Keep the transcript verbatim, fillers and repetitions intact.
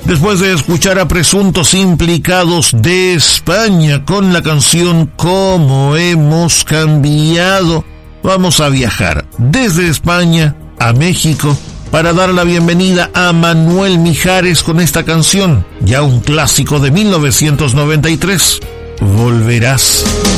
Después de escuchar a Presuntos Implicados de España con la canción Cómo hemos cambiado, vamos a viajar desde España a México para dar la bienvenida a Manuel Mijares con esta canción, ya un clásico de mil novecientos noventa y tres, Volverás.